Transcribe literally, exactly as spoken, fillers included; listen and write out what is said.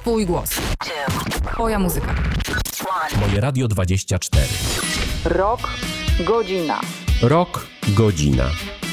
Twój głos. Twoja muzyka. Moje Radio dwadzieścia cztery. Rok, godzina. Rok, godzina.